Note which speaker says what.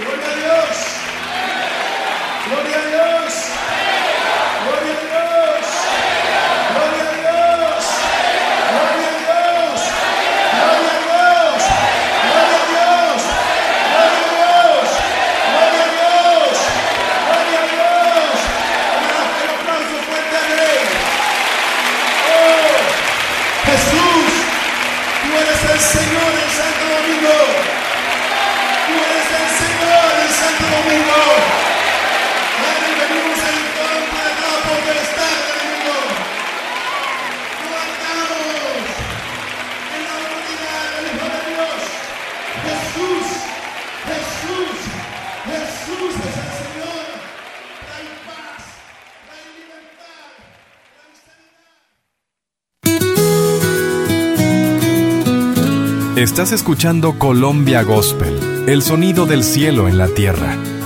Speaker 1: Gloria a Dios. Gloria a Dios. Gloria a Dios. Gloria a Dios. Gloria a Dios. Gloria a Dios. Gloria a Dios. Gloria a Dios. Gloria a Dios. Gloria a Dios. Un aplauso fuerte a Él. Oh, Jesús, tú eres el Señor en Santo Domingo. Tú eres el Señor en Santo Domingo. Padre, venimos en contra de toda potestad del mundo. Tú andamos en la autoridad del Hijo de Dios. Jesús, Jesús, Jesús es el Señor. Trae paz, trae libertad, trae sanidad.
Speaker 2: Estás escuchando Colombia Gospel, el sonido del cielo en la tierra.